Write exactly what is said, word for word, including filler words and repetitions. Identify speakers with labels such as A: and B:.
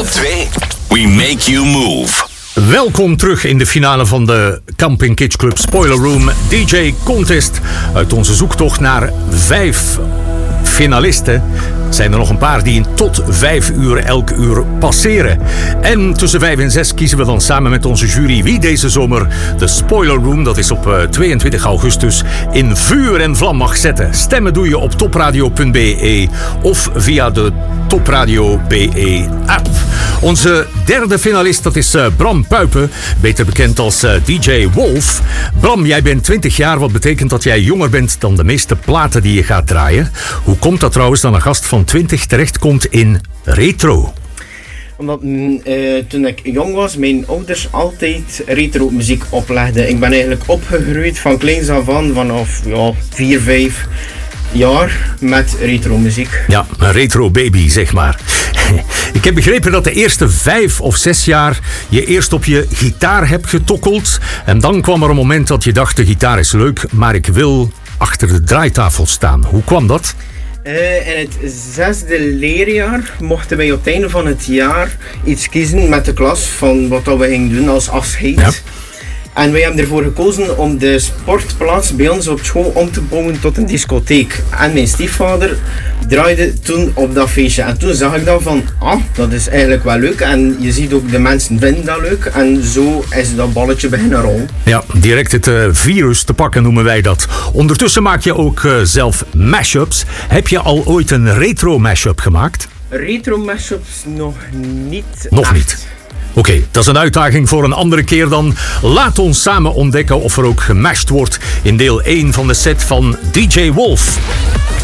A: twee. We make you move.
B: Welkom terug in de finale van de Camping Kids Club Spoiler Room D J Contest. Uit onze zoektocht naar vijf finalisten zijn er nog een paar die tot vijf uur elk uur passeren. En tussen vijf en zes kiezen we dan samen met onze jury wie deze zomer de Spoiler Room, dat is op tweeëntwintig augustus, in vuur en vlam mag zetten. Stemmen doe je op topradio punt b e of via de Topradio B E app. Onze derde finalist, dat is uh, Bram Puipen, beter bekend als uh, D J Wolf. Bram, jij bent twintig jaar, wat betekent dat jij jonger bent dan de meeste platen die je gaat draaien. Hoe komt dat trouwens dat een gast van twintig terechtkomt in retro?
C: Omdat uh, toen ik jong was, mijn ouders altijd retro muziek oplegden. Ik ben eigenlijk opgegroeid van kleins af aan, vanaf ja, vier, vijf jaar met retro muziek.
B: Ja, een retro baby, zeg maar. Ik heb begrepen dat de eerste vijf of zes jaar je eerst op je gitaar hebt getokkeld. En dan kwam er een moment dat je dacht, de gitaar is leuk, maar ik wil achter de draaitafel staan. Hoe kwam dat?
C: Uh, in het zesde leerjaar mochten wij op het einde van het jaar iets kiezen met de klas van wat we gingen doen als afscheid. Ja. En wij hebben ervoor gekozen om de sportplaats bij ons op school om te bouwen tot een discotheek. En mijn stiefvader draaide toen op dat feestje. En toen zag ik dan van, ah, dat is eigenlijk wel leuk. En je ziet ook, de mensen vinden dat leuk. En zo is dat balletje beginnen rollen.
B: Ja, direct het uh, virus te pakken noemen wij dat. Ondertussen maak je ook uh, zelf mashups. Heb je al ooit een retro mashup gemaakt?
C: Retro mashups nog niet.
B: Nog
C: echt.
B: niet. Oké, okay, dat is een uitdaging voor een andere keer dan. Laat ons samen ontdekken of er ook gemashed wordt in deel één van de set van D J Wolf.